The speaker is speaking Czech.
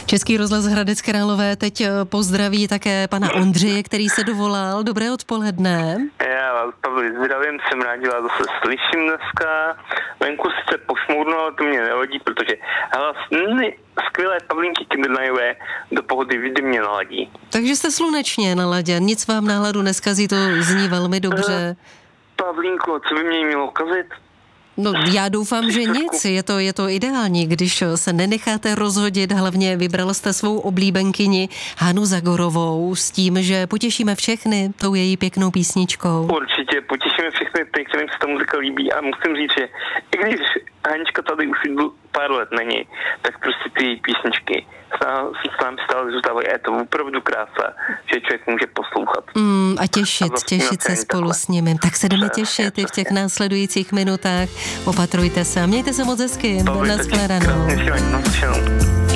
Český rozhlas Hradec Králové teď pozdraví také pana Ondřeje, který se dovolal. Dobré odpoledne. Já vás, Pavli, zdravím, jsem rád, že vás zase slyším dneska. Venku sice pošmoudno, to mě nevadí, protože hlas skvělé Pavlínky Kybernajové do pohody vždy mě naladí. Takže jste slunečně naladěn, nic vám náladu neskazí, to zní velmi dobře. Pavlínko, co by mě mělo kazit? No, já doufám, že nic. Je to ideální, když se nenecháte rozhodit. Hlavně vybrala jste svou oblíbenkyni Hanu Zagorovou s tím, že potěšíme všechny tou její pěknou písničkou. Určitě, potěšíme všechny ty, kterým se ta muzika líbí, a musím říct, že i když Hanička tady už pár let není, tak prostě ty její písničky s námi stále zůstávají. Je to opravdu krása, že člověk může poslouchat. A těšit se spolu s nimi. Tak se jdeme těšit i v těch následujících minutách. Opatrujte se a mějte se moc hezky. Nashledanou.